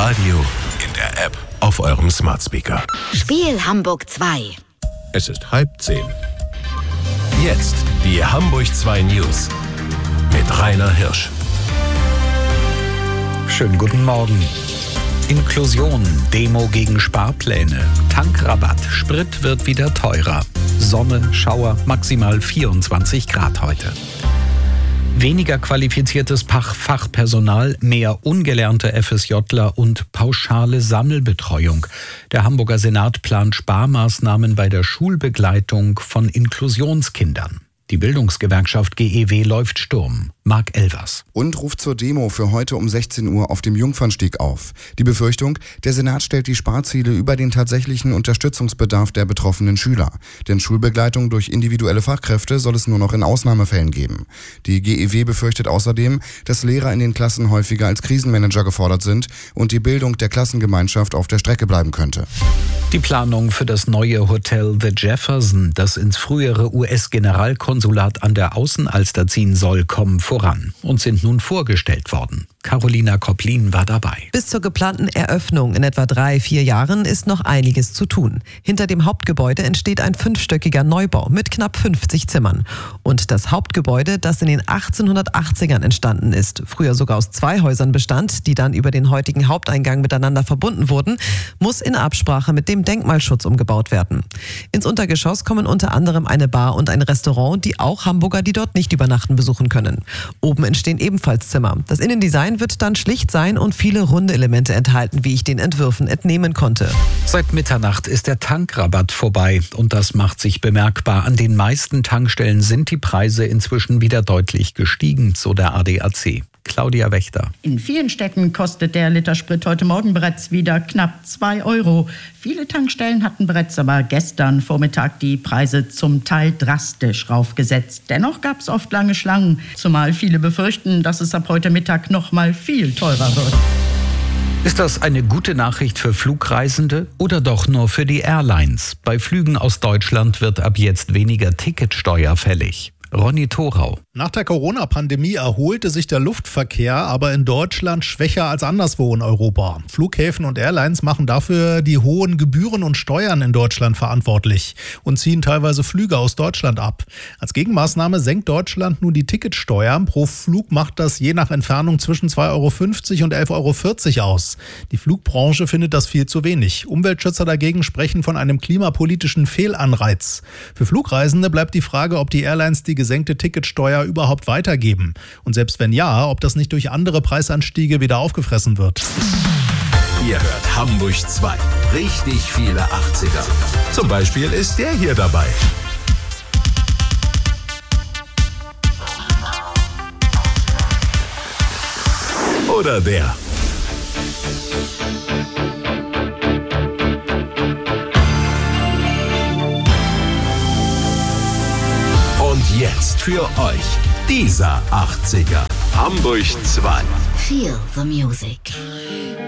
Radio, in der App, auf eurem Smart Speaker. Spiel Hamburg 2. Es ist 9:30. Jetzt die Hamburg 2 News mit Rainer Hirsch. Schönen guten Morgen. Inklusion, Demo gegen Sparpläne, Tankrabatt, Sprit wird wieder teurer. Sonne, Schauer, maximal 24 Grad heute. Weniger qualifiziertes Fachpersonal, mehr ungelernte FSJler und pauschale Sammelbetreuung. Der Hamburger Senat plant Sparmaßnahmen bei der Schulbegleitung von Inklusionskindern. Die Bildungsgewerkschaft GEW läuft Sturm. Marc Elvers. Und ruft zur Demo für heute um 16 Uhr auf dem Jungfernstieg auf. Die Befürchtung, der Senat stellt die Sparziele über den tatsächlichen Unterstützungsbedarf der betroffenen Schüler. Denn Schulbegleitung durch individuelle Fachkräfte soll es nur noch in Ausnahmefällen geben. Die GEW befürchtet außerdem, dass Lehrer in den Klassen häufiger als Krisenmanager gefordert sind und die Bildung der Klassengemeinschaft auf der Strecke bleiben könnte. Die Planung für das neue Hotel The Jefferson, das ins frühere US-Generalkonsulat an der Außenalster ziehen soll, kommen voran und sind nun vorgestellt worden. Carolina Kopplin war dabei. Bis zur geplanten Eröffnung in etwa 3-4 Jahren ist noch einiges zu tun. Hinter dem Hauptgebäude entsteht ein 5-stöckiger Neubau mit knapp 50 Zimmern. Und das Hauptgebäude, das in den 1880ern entstanden ist, früher sogar aus 2 Häusern bestand, die dann über den heutigen Haupteingang miteinander verbunden wurden, muss in Absprache mit dem Denkmalschutz umgebaut werden. Ins Untergeschoss kommen unter anderem eine Bar und ein Restaurant, die auch Hamburger, die dort nicht übernachten, besuchen können. Oben entstehen ebenfalls Zimmer. Das Innendesign wird dann schlicht sein und viele runde Elemente enthalten, wie ich den Entwürfen entnehmen konnte. Seit Mitternacht ist der Tankrabatt vorbei und das macht sich bemerkbar. An den meisten Tankstellen sind die Preise inzwischen wieder deutlich gestiegen, so der ADAC. Claudia Wächter. In vielen Städten kostet der Liter Sprit heute Morgen bereits wieder knapp 2 Euro. Viele Tankstellen hatten bereits aber gestern Vormittag die Preise zum Teil drastisch raufgesetzt. Dennoch gab es oft lange Schlangen, zumal viele befürchten, dass es ab heute Mittag noch mal viel teurer wird. Ist das eine gute Nachricht für Flugreisende oder doch nur für die Airlines? Bei Flügen aus Deutschland wird ab jetzt weniger Ticketsteuer fällig. Ronny Thorau. Nach der Corona-Pandemie erholte sich der Luftverkehr, aber in Deutschland schwächer als anderswo in Europa. Flughäfen und Airlines machen dafür die hohen Gebühren und Steuern in Deutschland verantwortlich und ziehen teilweise Flüge aus Deutschland ab. Als Gegenmaßnahme senkt Deutschland nun die Ticketsteuer. Pro Flug macht das je nach Entfernung zwischen 2,50 € und 11,40 € aus. Die Flugbranche findet das viel zu wenig. Umweltschützer dagegen sprechen von einem klimapolitischen Fehlanreiz. Für Flugreisende bleibt die Frage, ob die Airlines die gesenkte Ticketsteuer überhaupt weitergeben. Und selbst wenn ja, ob das nicht durch andere Preisanstiege wieder aufgefressen wird. Ihr hört Hamburg 2. Richtig viele 80er. Zum Beispiel ist der hier dabei. Oder der. Und jetzt für euch dieser 80er. Hamburg 2. Feel the music.